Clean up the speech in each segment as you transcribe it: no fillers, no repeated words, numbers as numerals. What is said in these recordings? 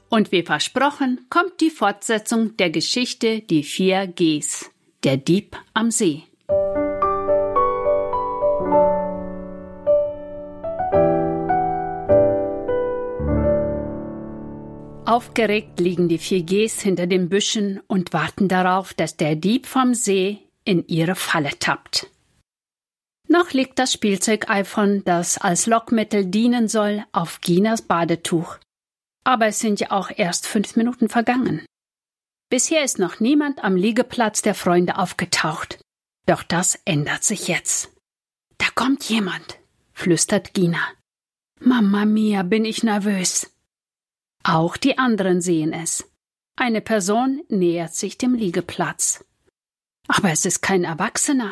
Und wie versprochen, kommt die Fortsetzung der Geschichte Die 4 Gs, der Dieb am See. Aufgeregt liegen die 4 Gs hinter den Büschen und warten darauf, dass der Dieb vom See in ihre Falle tappt. Noch liegt das Spielzeug-iPhone, das als Lockmittel dienen soll, auf Ginas Badetuch. Aber es sind ja auch erst 5 Minuten vergangen. Bisher ist noch niemand am Liegeplatz der Freunde aufgetaucht. Doch das ändert sich jetzt. Da kommt jemand, flüstert Gina. Mama mia, bin ich nervös. Auch die anderen sehen es. Eine Person nähert sich dem Liegeplatz. Aber es ist kein Erwachsener.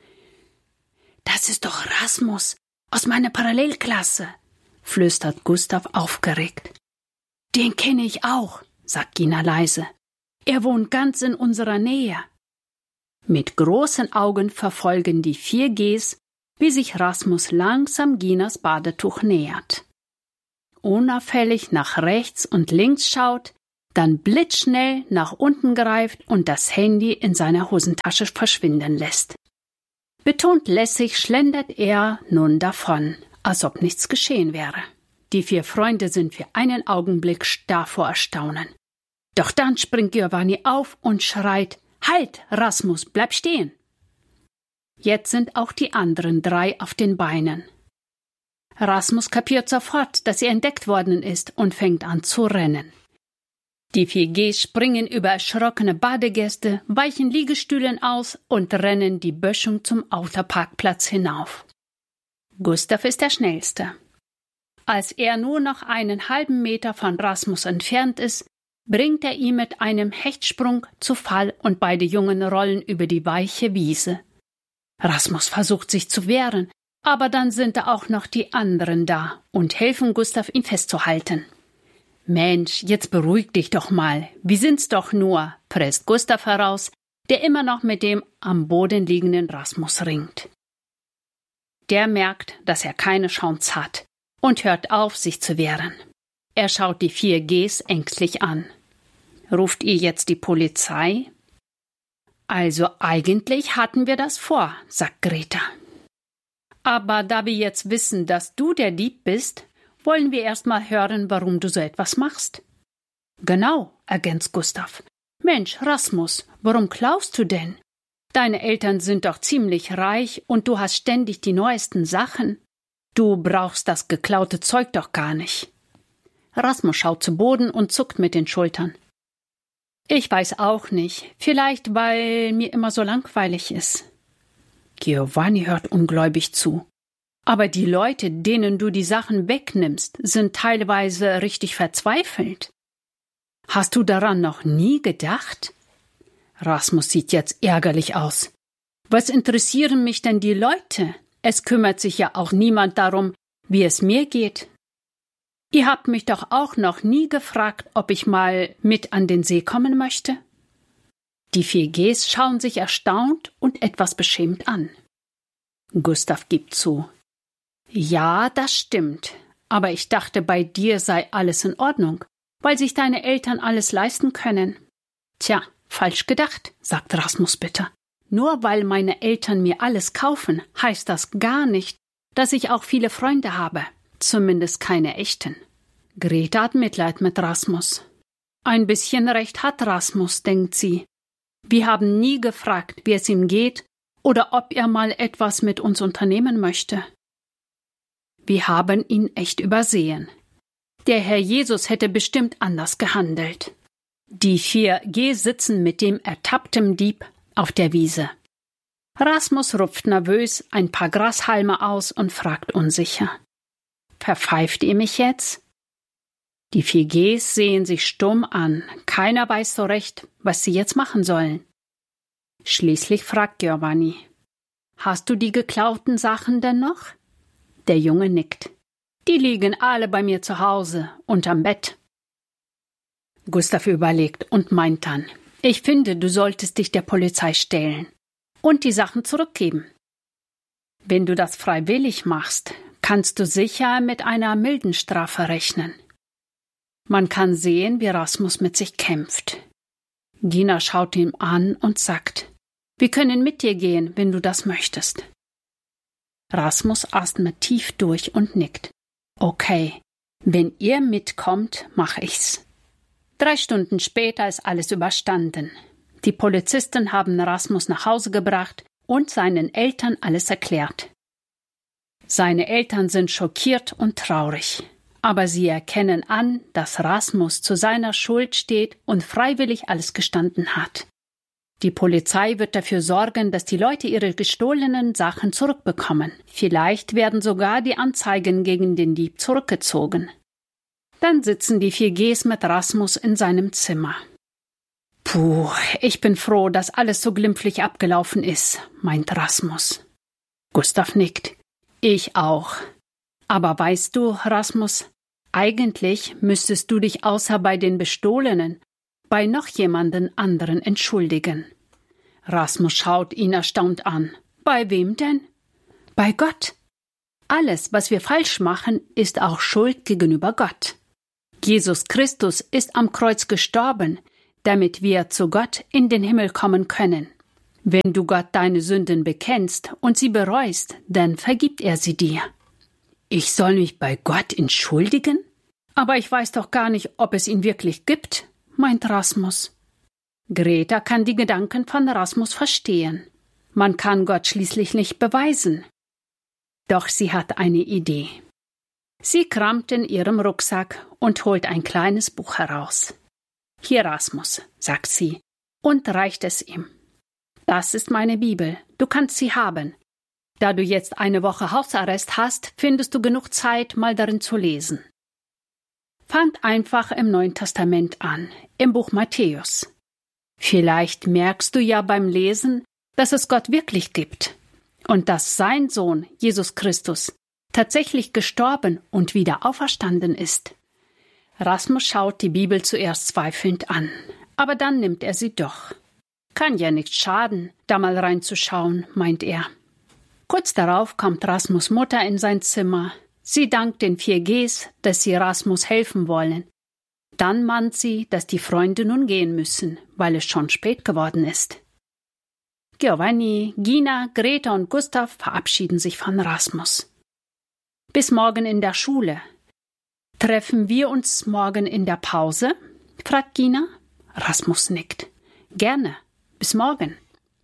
Das ist doch Rasmus aus meiner Parallelklasse, flüstert Gustav aufgeregt. Den kenne ich auch, sagt Gina leise. Er wohnt ganz in unserer Nähe. Mit großen Augen verfolgen die 4 Gs, wie sich Rasmus langsam Ginas Badetuch nähert. Unauffällig nach rechts und links schaut, dann blitzschnell nach unten greift und das Handy in seiner Hosentasche verschwinden lässt. Betont lässig schlendert er nun davon, als ob nichts geschehen wäre. Die 4 Freunde sind für einen Augenblick starr vor Erstaunen. Doch dann springt Giovanni auf und schreit: Halt, Rasmus, bleib stehen! Jetzt sind auch die anderen 3 auf den Beinen. Rasmus kapiert sofort, dass er entdeckt worden ist und fängt an zu rennen. Die 4 Gs springen über erschrockene Badegäste, weichen Liegestühlen aus und rennen die Böschung zum Autoparkplatz hinauf. Gustav ist der Schnellste. Als er nur noch einen halben Meter von Rasmus entfernt ist, bringt er ihn mit einem Hechtsprung zu Fall und beide Jungen rollen über die weiche Wiese. Rasmus versucht sich zu wehren, aber dann sind da auch noch die anderen da und helfen Gustav, ihn festzuhalten. Mensch, jetzt beruhig dich doch mal, wir sind's doch nur, presst Gustav heraus, der immer noch mit dem am Boden liegenden Rasmus ringt. Der merkt, dass er keine Chance hat und hört auf, sich zu wehren. Er schaut die 4 Gs ängstlich an. Ruft ihr jetzt die Polizei? Also eigentlich hatten wir das vor, sagt Greta. Aber da wir jetzt wissen, dass du der Dieb bist, wollen wir erst mal hören, warum du so etwas machst. Genau, ergänzt Gustav. Mensch, Rasmus, warum klaust du denn? Deine Eltern sind doch ziemlich reich und du hast ständig die neuesten Sachen. Du brauchst das geklaute Zeug doch gar nicht. Rasmus schaut zu Boden und zuckt mit den Schultern. Ich weiß auch nicht, vielleicht weil mir immer so langweilig ist. Giovanni hört ungläubig zu. Aber die Leute, denen du die Sachen wegnimmst, sind teilweise richtig verzweifelt. Hast du daran noch nie gedacht? Rasmus sieht jetzt ärgerlich aus. Was interessieren mich denn die Leute? Es kümmert sich ja auch niemand darum, wie es mir geht. Ihr habt mich doch auch noch nie gefragt, ob ich mal mit an den See kommen möchte? Die 4 Gs schauen sich erstaunt und etwas beschämt an. Gustav gibt zu. Ja, das stimmt, aber ich dachte, bei dir sei alles in Ordnung, weil sich deine Eltern alles leisten können. Tja, falsch gedacht, sagt Rasmus bitter. Nur weil meine Eltern mir alles kaufen, heißt das gar nicht, dass ich auch viele Freunde habe, zumindest keine echten. Greta hat Mitleid mit Rasmus. Ein bisschen recht hat Rasmus, denkt sie. Wir haben nie gefragt, wie es ihm geht oder ob er mal etwas mit uns unternehmen möchte. Wir haben ihn echt übersehen. Der Herr Jesus hätte bestimmt anders gehandelt. Die 4 G sitzen mit dem ertappten Dieb auf der Wiese. Rasmus rupft nervös ein paar Grashalme aus und fragt unsicher. Verpfeift ihr mich jetzt? Die 4 Gs sehen sich stumm an. Keiner weiß so recht, was sie jetzt machen sollen. Schließlich fragt Giovanni. Hast du die geklauten Sachen denn noch? Der Junge nickt. Die liegen alle bei mir zu Hause, unterm Bett. Gustav überlegt und meint dann, ich finde, du solltest dich der Polizei stellen und die Sachen zurückgeben. Wenn du das freiwillig machst, kannst du sicher mit einer milden Strafe rechnen. Man kann sehen, wie Rasmus mit sich kämpft. Gina schaut ihn an und sagt: Wir können mit dir gehen, wenn du das möchtest. Rasmus atmet tief durch und nickt. Okay, wenn ihr mitkommt, mach ich's. 3 Stunden später ist alles überstanden. Die Polizisten haben Rasmus nach Hause gebracht und seinen Eltern alles erklärt. Seine Eltern sind schockiert und traurig. Aber sie erkennen an, dass Rasmus zu seiner Schuld steht und freiwillig alles gestanden hat. Die Polizei wird dafür sorgen, dass die Leute ihre gestohlenen Sachen zurückbekommen. Vielleicht werden sogar die Anzeigen gegen den Dieb zurückgezogen. Dann sitzen die 4Gs mit Rasmus in seinem Zimmer. Puh, ich bin froh, dass alles so glimpflich abgelaufen ist, meint Rasmus. Gustav nickt. Ich auch. Aber weißt du, Rasmus, eigentlich müsstest du dich außer bei den Bestohlenen bei noch jemanden anderen entschuldigen. Rasmus schaut ihn erstaunt an. Bei wem denn? Bei Gott. Alles, was wir falsch machen, ist auch Schuld gegenüber Gott. Jesus Christus ist am Kreuz gestorben, damit wir zu Gott in den Himmel kommen können. Wenn du Gott deine Sünden bekennst und sie bereust, dann vergibt er sie dir. Ich soll mich bei Gott entschuldigen? Aber ich weiß doch gar nicht, ob es ihn wirklich gibt, meint Rasmus. Greta kann die Gedanken von Rasmus verstehen. Man kann Gott schließlich nicht beweisen. Doch sie hat eine Idee. Sie kramt in ihrem Rucksack und holt ein kleines Buch heraus. Hier, Rasmus, sagt sie und reicht es ihm. Das ist meine Bibel, du kannst sie haben. Da du jetzt eine Woche Hausarrest hast, findest du genug Zeit, mal darin zu lesen. Fangt einfach im Neuen Testament an, im Buch Matthäus. Vielleicht merkst du ja beim Lesen, dass es Gott wirklich gibt und dass sein Sohn, Jesus Christus, tatsächlich gestorben und wieder auferstanden ist. Rasmus schaut die Bibel zuerst zweifelnd an, aber dann nimmt er sie doch. Kann ja nicht schaden, da mal reinzuschauen, meint er. Kurz darauf kommt Rasmus' Mutter in sein Zimmer. Sie dankt den 4Gs, dass sie Rasmus helfen wollen. Dann mahnt sie, dass die Freunde nun gehen müssen, weil es schon spät geworden ist. Giovanni, Gina, Greta und Gustav verabschieden sich von Rasmus. Bis morgen in der Schule. Treffen wir uns morgen in der Pause? Fragt Gina. Rasmus nickt. Gerne. Bis morgen.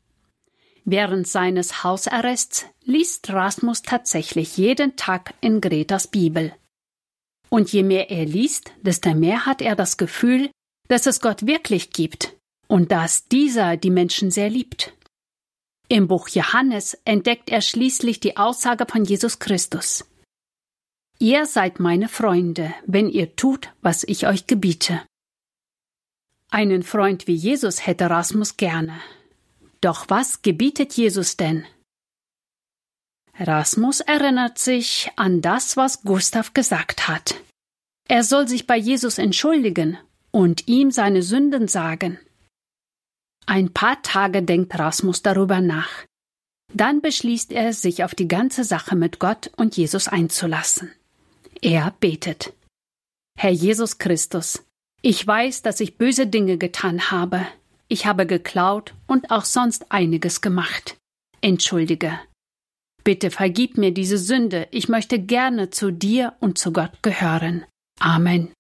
Während seines Hausarrests liest Rasmus tatsächlich jeden Tag in Gretas Bibel. Und je mehr er liest, desto mehr hat er das Gefühl, dass es Gott wirklich gibt und dass dieser die Menschen sehr liebt. Im Buch Johannes entdeckt er schließlich die Aussage von Jesus Christus. Ihr seid meine Freunde, wenn ihr tut, was ich euch gebiete. Einen Freund wie Jesus hätte Rasmus gerne. Doch was gebietet Jesus denn? Rasmus erinnert sich an das, was Gustav gesagt hat. Er soll sich bei Jesus entschuldigen und ihm seine Sünden sagen. Ein paar Tage denkt Rasmus darüber nach. Dann beschließt er, sich auf die ganze Sache mit Gott und Jesus einzulassen. Er betet. Herr Jesus Christus, ich weiß, dass ich böse Dinge getan habe. Ich habe geklaut und auch sonst einiges gemacht. Entschuldige. Bitte vergib mir diese Sünde. Ich möchte gerne zu dir und zu Gott gehören. Amen.